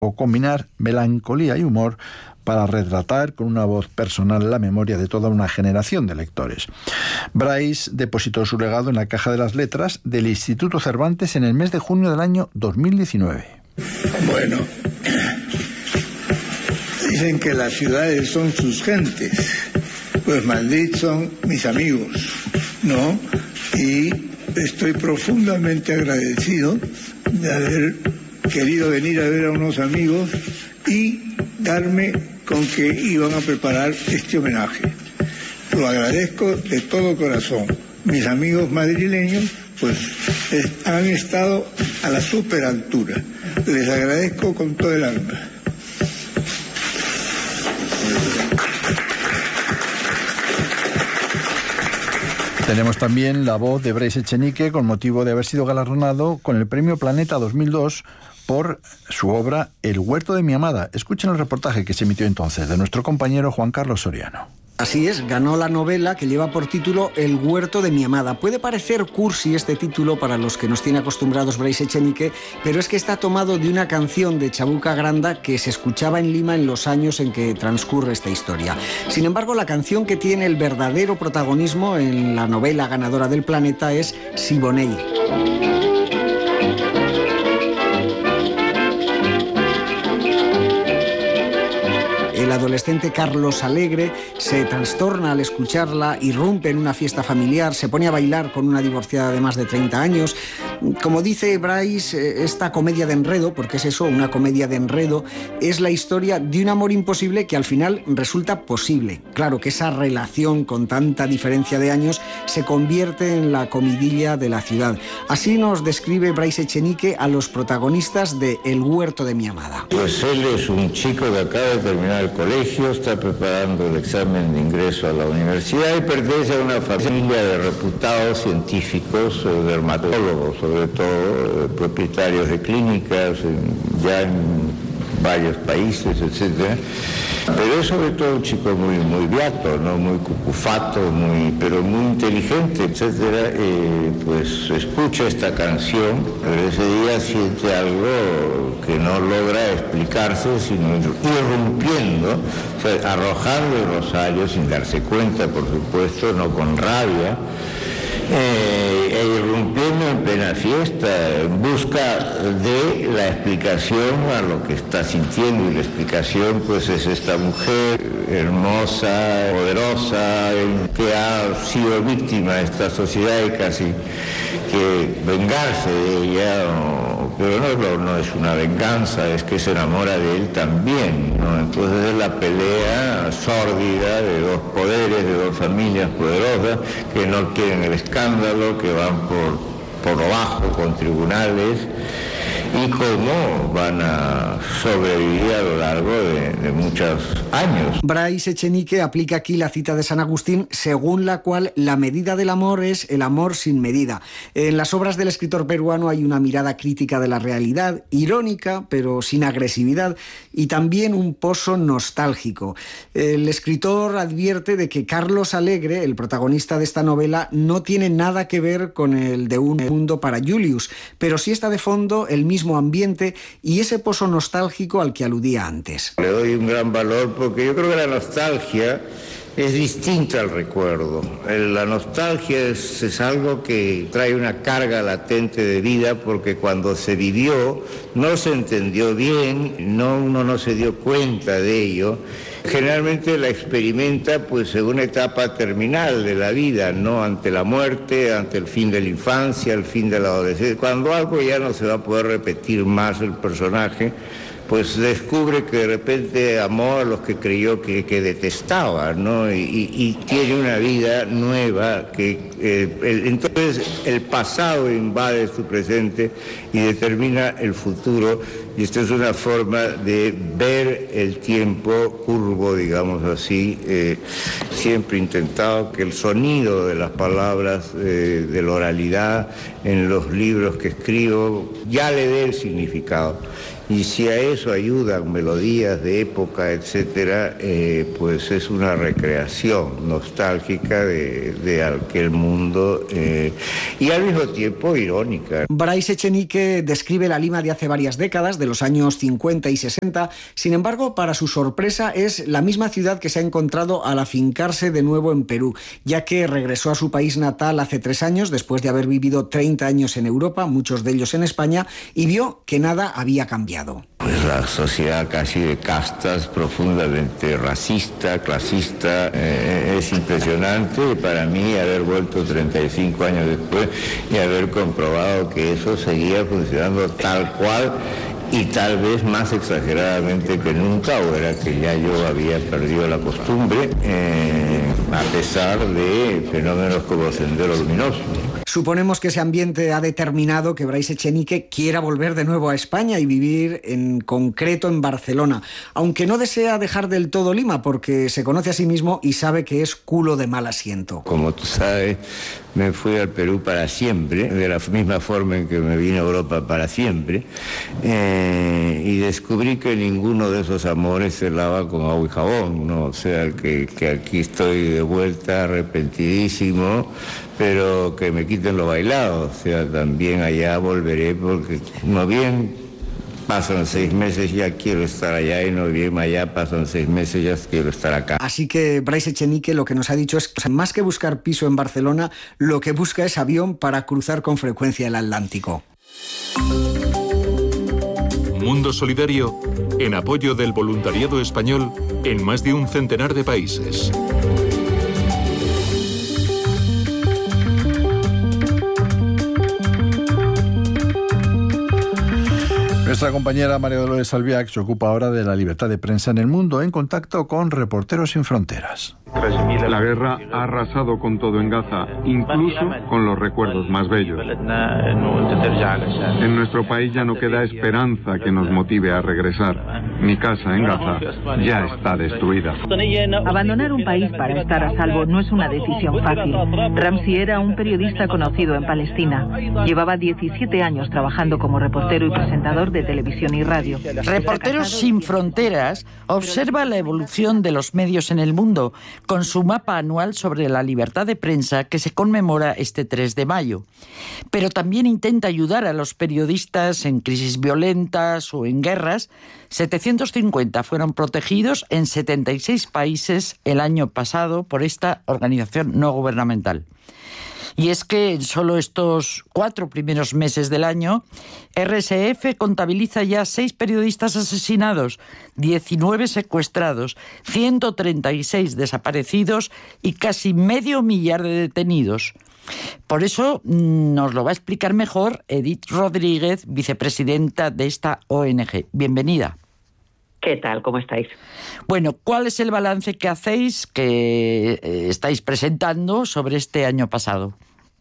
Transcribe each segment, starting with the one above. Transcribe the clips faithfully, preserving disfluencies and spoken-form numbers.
o combinar melancolía y humor para retratar con una voz personal la memoria de toda una generación de lectores. Bryce depositó su legado en la caja de las letras del Instituto Cervantes en el mes de junio del año dos mil diecinueve. Bueno, dicen que las ciudades son sus gentes, pues Madrid son mis amigos, ¿no? Y estoy profundamente agradecido de haber querido venir a ver a unos amigos y darme con que iban a preparar este homenaje. Lo agradezco de todo corazón. Mis amigos madrileños pues es, han estado a la super altura. Les agradezco con todo el alma. Tenemos también la voz de Bryce Echenique con motivo de haber sido galardonado con el Premio Planeta dos mil dos por su obra El huerto de mi amada. Escuchen el reportaje que se emitió entonces de nuestro compañero Juan Carlos Soriano. Así es, ganó la novela que lleva por título El huerto de mi amada. Puede parecer cursi este título para los que nos tiene acostumbrados Bryce Echenique, pero es que está tomado de una canción de Chabuca Granda que se escuchaba en Lima en los años en que transcurre esta historia. Sin embargo, la canción que tiene el verdadero protagonismo en la novela ganadora del Planeta es Siboney. El adolescente Carlos Alegre se trastorna al escucharla, irrumpe en una fiesta familiar, se pone a bailar con una divorciada de más de treinta años. Como dice Bryce, esta comedia de enredo, porque es eso, una comedia de enredo, es la historia de un amor imposible que al final resulta posible. Claro que esa relación con tanta diferencia de años se convierte en la comidilla de la ciudad. Así nos describe Bryce Echenique a los protagonistas de El huerto de mi amada. Pues él es un chico que acaba de terminar el colegio, está preparando el examen de ingreso a la universidad y pertenece a una familia de reputados científicos, dermatólogos sobre todo, propietarios de clínicas ya en varios países, etcétera. Pero es sobre todo un chico muy, muy beato, ¿no? Muy cucufato, muy, pero muy inteligente, etcétera. Eh, pues escucha esta canción, pero ese día siente algo que no logra explicarse, sino irrumpiendo, o sea, arrojando el rosario sin darse cuenta, por supuesto, no con rabia, eh, e irrumpiendo en plena fiesta, en busca de la explicación a lo que está sintiendo, y la explicación pues es esta mujer hermosa, poderosa, que ha sido víctima de esta sociedad y casi que vengarse de ella, o, pero no, no es una venganza, es que se enamora de él también, ¿no? Entonces es la pelea sórdida de dos poderes, de dos familias poderosas que no quieren el escándalo, que van por, por lo bajo con tribunales, y cómo van a sobrevivir a lo largo de, de muchos años. Bryce Echenique aplica aquí la cita de San Agustín, según la cual la medida del amor es el amor sin medida. En las obras del escritor peruano hay una mirada crítica de la realidad, irónica, pero sin agresividad, y también un pozo nostálgico. El escritor advierte de que Carlos Alegre, el protagonista de esta novela, no tiene nada que ver con el de Un mundo para Julius, pero sí está de fondo el mismo ambiente y ese pozo nostálgico al que aludía antes. Le doy un gran valor porque yo creo que la nostalgia es distinta al recuerdo. La nostalgia es, es algo que trae una carga latente de vida porque cuando se vivió no se entendió bien, no, uno no se dio cuenta de ello. Generalmente la experimenta pues en una etapa terminal de la vida, ¿no? Ante la muerte, ante el fin de la infancia, el fin de la adolescencia. Cuando algo ya no se va a poder repetir más el personaje, pues descubre que de repente amó a los que creyó que, que detestaba, ¿no? Y, y, y tiene una vida nueva que eh, el, entonces el pasado invade su presente y determina el futuro, y esta es una forma de ver el tiempo curvo, digamos así. Eh, siempre he intentado que el sonido de las palabras, eh, de la oralidad en los libros que escribo, ya le dé el significado. Y si a eso ayudan melodías de época, etcétera, eh, pues es una recreación nostálgica de, de aquel mundo eh, y al mismo tiempo irónica. Bryce Echenique describe la Lima de hace varias décadas, de los años cincuenta y sesenta. Sin embargo, para su sorpresa, es la misma ciudad que se ha encontrado al afincarse de nuevo en Perú, ya que regresó a su país natal hace tres años, después de haber vivido treinta años en Europa, muchos de ellos en España, y vio que nada había cambiado. Pues la sociedad casi de castas, profundamente racista, clasista, eh, es impresionante para mí haber vuelto treinta y cinco años después y haber comprobado que eso seguía funcionando tal cual y tal vez más exageradamente que nunca, o era que ya yo había perdido la costumbre, eh, a pesar de fenómenos como Sendero Luminoso. Suponemos que ese ambiente ha determinado que Bryce Echenique quiera volver de nuevo a España y vivir en concreto en Barcelona, aunque no desea dejar del todo Lima porque se conoce a sí mismo y sabe que es culo de mal asiento. Como tú sabes, me fui al Perú para siempre, de la misma forma en que me vine a Europa para siempre, eh, y descubrí que ninguno de esos amores se lava con agua y jabón, ¿no? O sea, que, que aquí estoy de vuelta arrepentidísimo, pero que me quiten lo bailado. O sea, también allá volveré porque no bien pasan seis meses, ya quiero estar allá, y no bien allá pasan seis meses, ya quiero estar acá. Así que Bryce Echenique lo que nos ha dicho es que más que buscar piso en Barcelona, lo que busca es avión para cruzar con frecuencia el Atlántico. Mundo Solidario, en apoyo del voluntariado español en más de un centenar de países. Nuestra compañera María Dolores Albiac se ocupa ahora de la libertad de prensa en el mundo, en contacto con Reporteros Sin Fronteras. La guerra ha arrasado con todo en Gaza, incluso con los recuerdos más bellos. En nuestro país ya no queda esperanza que nos motive a regresar. Mi casa en Gaza ya está destruida. Abandonar un país para estar a salvo no es una decisión fácil. Ramsi era un periodista conocido en Palestina. Llevaba diecisiete años trabajando como reportero y presentador de televisión y radio. Reporteros Sin Fronteras observa la evolución de los medios en el mundo con su mapa anual sobre la libertad de prensa que se conmemora este tres de mayo. Pero también intenta ayudar a los periodistas en crisis violentas o en guerras. setecientos cincuenta fueron protegidos en setenta y seis países el año pasado por esta organización no gubernamental. Y es que en solo estos cuatro primeros meses del año, R S F contabiliza ya seis periodistas asesinados, diecinueve secuestrados, ciento treinta y seis desaparecidos y casi medio millar de detenidos. Por eso nos lo va a explicar mejor Edith Rodríguez, vicepresidenta de esta O N G. Bienvenida. ¿Qué tal? ¿Cómo estáis? Bueno, ¿cuál es el balance que hacéis, que eh, estáis presentando sobre este año pasado?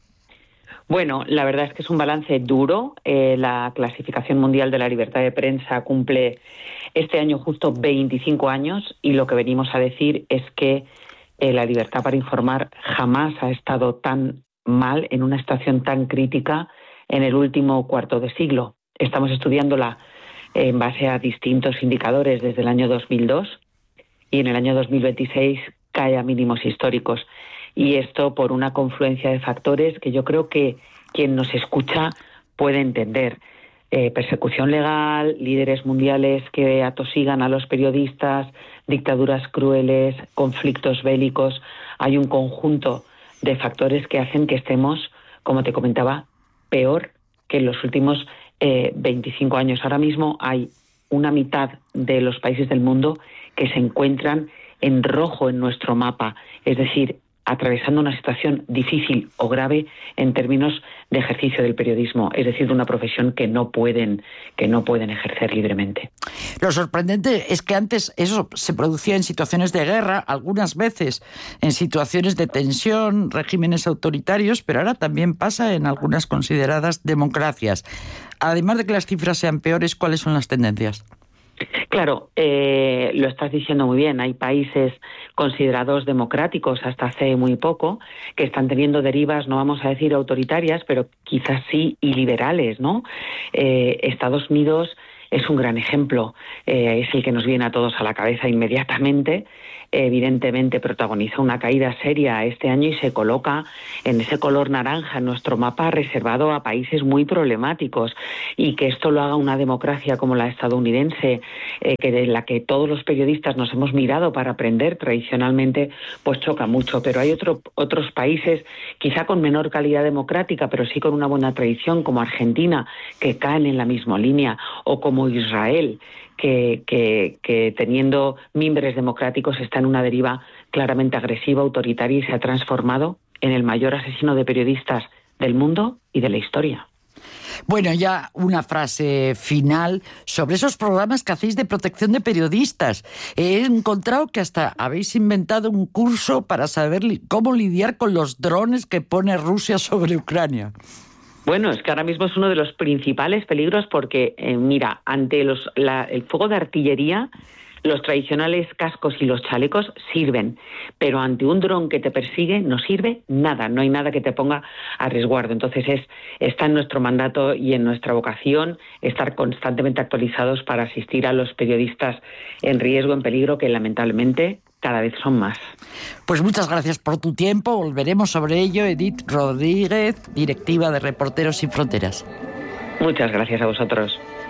Bueno, la verdad es que es un balance duro. Eh, la Clasificación Mundial de la Libertad de Prensa cumple este año justo veinticinco años y lo que venimos a decir es que eh, la libertad para informar jamás ha estado tan mal, en una situación tan crítica en el último cuarto de siglo. Estamos estudiándola en base a distintos indicadores desde el año dos mil dos y en el año dos mil veintiséis cae a mínimos históricos. Y esto por una confluencia de factores que yo creo que quien nos escucha puede entender. Eh, persecución legal, líderes mundiales que atosigan a los periodistas, dictaduras crueles, conflictos bélicos. Hay un conjunto de factores que hacen que estemos, como te comentaba, peor que en los últimos eh, veinticinco años. Ahora mismo hay una mitad de los países del mundo que se encuentran en rojo en nuestro mapa, es decir, atravesando una situación difícil o grave en términos de ejercicio del periodismo, es decir, de una profesión que no pueden, que no pueden ejercer libremente. Lo sorprendente es que antes eso se producía en situaciones de guerra, algunas veces en situaciones de tensión, regímenes autoritarios, pero ahora también pasa en algunas consideradas democracias. Además de que las cifras sean peores, ¿cuáles son las tendencias? Claro, eh, lo estás diciendo muy bien. Hay países considerados democráticos hasta hace muy poco que están teniendo derivas, no vamos a decir autoritarias, pero quizás sí y liberales, ¿no? Eh, Estados Unidos es un gran ejemplo, eh, es el que nos viene a todos a la cabeza inmediatamente. Evidentemente protagoniza una caída seria este año y se coloca en ese color naranja en nuestro mapa reservado a países muy problemáticos, y que esto lo haga una democracia como la estadounidense, eh, que de la que todos los periodistas nos hemos mirado para aprender tradicionalmente, pues choca mucho. Pero hay otro, otros países quizá con menor calidad democrática, pero sí con una buena tradición, como Argentina, que caen en la misma línea, o como Israel, Que, que, que teniendo mimbres democráticos está en una deriva claramente agresiva, autoritaria, y se ha transformado en el mayor asesino de periodistas del mundo y de la historia. Bueno, ya una frase final sobre esos programas que hacéis de protección de periodistas. He encontrado que hasta habéis inventado un curso para saber li- cómo lidiar con los drones que pone Rusia sobre Ucrania. Bueno, es que ahora mismo es uno de los principales peligros porque, eh, mira, ante los, la, el fuego de artillería, los tradicionales cascos y los chalecos sirven, pero ante un dron que te persigue no sirve nada, no hay nada que te ponga a resguardo. Entonces es está en nuestro mandato y en nuestra vocación estar constantemente actualizados para asistir a los periodistas en riesgo, en peligro, que lamentablemente cada vez son más. Pues muchas gracias por tu tiempo. Volveremos sobre ello. Edith Rodríguez, directiva de Reporteros Sin Fronteras. Muchas gracias a vosotros.